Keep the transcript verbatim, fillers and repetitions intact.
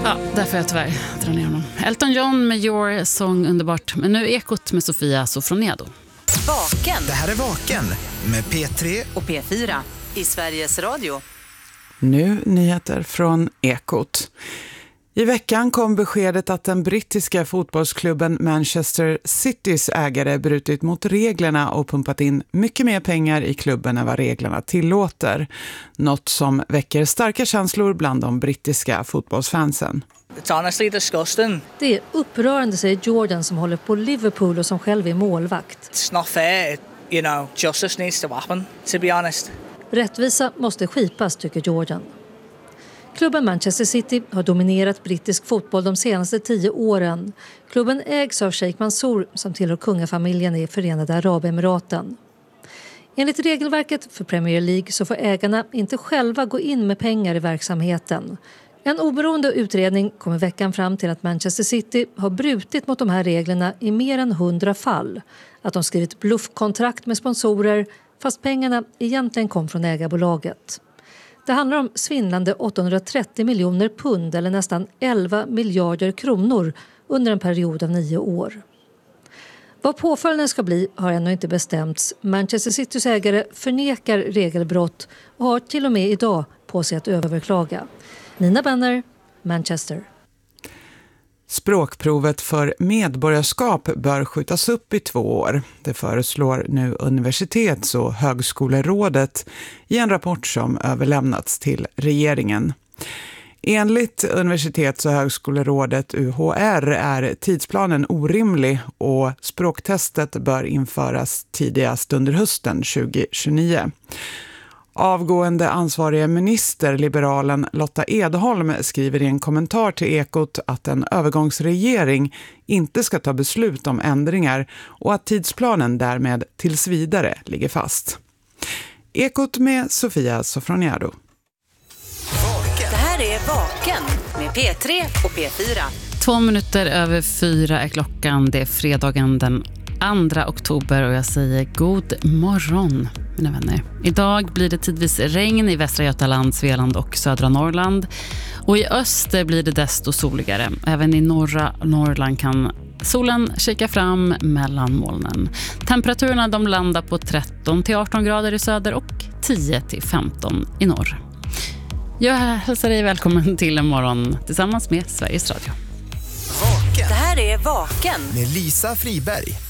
Ja, därför får jag tyvärr dra ner honom. Elton John med Your Song, underbart. Men nu Ekot med Sofia Sofronedo. Vaken. Det här är Vaken med P tre och P fyra i Sveriges Radio. Nu nyheter från Ekot. I veckan kom beskedet att den brittiska fotbollsklubben Manchester Citys ägare brutit mot reglerna och pumpat in mycket mer pengar i klubben än vad reglerna tillåter. Något som väcker starka känslor bland de brittiska fotbollsfansen. It's honestly disgusting. Det är upprörande, säger Jordan som håller på Liverpool och som själv är målvakt. It's not fair. You know, justice needs to happen, to be honest. Rättvisa måste skipas, tycker Jordan. Klubben Manchester City har dominerat brittisk fotboll de senaste tio åren. Klubben ägs av Sheikh Mansour som tillhör kungafamiljen i Förenade Arabemiraten. Enligt regelverket för Premier League så får ägarna inte själva gå in med pengar i verksamheten. En oberoende utredning kom i veckan fram till att Manchester City har brutit mot de här reglerna i mer än hundra fall. Att de skrivit bluffkontrakt med sponsorer fast pengarna egentligen kom från ägarbolaget. Det handlar om svindlande åttahundratrettio miljoner pund eller nästan elva miljarder kronor under en period av nio år. Vad påföljden ska bli har ännu inte bestämts. Manchester Citys ägare förnekar regelbrott och har till och med idag på sig att överklaga. Nina Benner, Manchester. Språkprovet för medborgarskap bör skjutas upp i två år. Det föreslår nu Universitets- och högskolerådet i en rapport som överlämnats till regeringen. Enligt Universitets- och högskolerådet U H R är tidsplanen orimlig och språktestet bör införas tidigast under hösten tjugohundratjugonio. Avgående ansvariga minister, liberalen Lotta Edholm, skriver i en kommentar till Ekot att en övergångsregering inte ska ta beslut om ändringar och att tidsplanen därmed tills vidare ligger fast. Ekot med Sofia Sofronedo. Det här är Vaken med P tre och P fyra. Två minuter över fyra är klockan. Det är fredagen den andra oktober och jag säger god morgon, mina vänner. Idag blir det tidvis regn i Västra Götaland, Svealand och södra Norrland. Och i öster blir det desto soligare. Även i norra Norrland kan solen kika fram mellan molnen. Temperaturerna de landar på tretton till arton grader i söder och tio till femton i norr. Jag hälsar dig välkommen till en morgon tillsammans med Sveriges Radio. Det här är Vaken med Lisa Friberg.